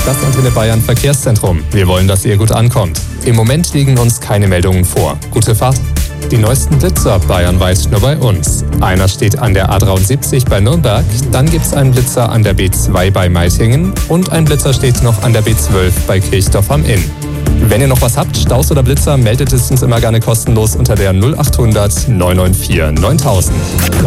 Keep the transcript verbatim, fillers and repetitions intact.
das Antenne Bayern Verkehrszentrum. Wir wollen, dass ihr gut ankommt. Im Moment liegen uns keine Meldungen vor. Gute Fahrt. Die neuesten Blitzer bayernweit nur bei uns. Einer steht an der A dreiundsiebzig bei Nürnberg, dann gibt's einen Blitzer an der B zwei bei Meitingen und ein Blitzer steht noch an der B zwölf bei Kirchdorf am Inn. Wenn ihr noch was habt, Staus oder Blitzer, meldet es uns immer gerne kostenlos unter der null achthundert neun neun vier neuntausend.